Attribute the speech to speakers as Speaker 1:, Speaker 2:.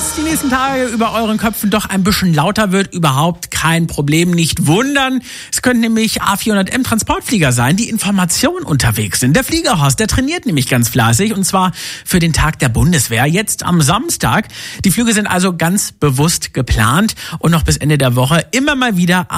Speaker 1: die nächsten Tage über euren Köpfen doch ein bisschen lauter wird, überhaupt kein Problem, nicht wundern. Es könnten nämlich A400M Transportflieger sein, die Information unterwegs sind. Der Fliegerhorst, der trainiert nämlich ganz fleißig und zwar für den Tag der Bundeswehr, jetzt am Samstag. Die Flüge sind also ganz bewusst geplant und noch bis Ende der Woche immer mal wieder